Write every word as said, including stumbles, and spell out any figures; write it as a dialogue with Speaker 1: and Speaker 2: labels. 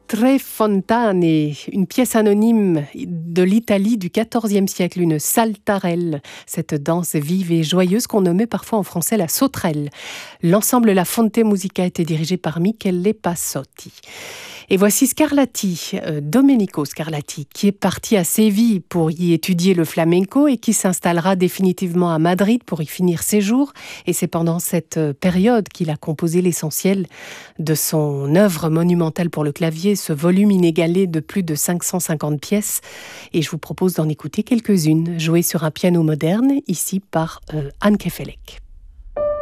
Speaker 1: Tre Fontane, une pièce anonyme de l'Italie du quatorzième siècle, une saltarelle, cette danse vive et joyeuse qu'on nommait parfois en français la sauterelle. L'ensemble La Fonte Musica était dirigé par Michele Passotti. Et voici Scarlatti, euh, Domenico Scarlatti, qui est parti à Séville pour y étudier le flamenco et qui s'installera définitivement à Madrid pour y finir ses jours. Et c'est pendant cette période qu'il a composé l'essentiel de son œuvre monumentale pour le clavier, ce volume inégalé de plus de cinq cent cinquante pièces. Et je vous propose d'en écouter quelques-unes, jouées sur un piano moderne, ici par euh, Anne Kefelec.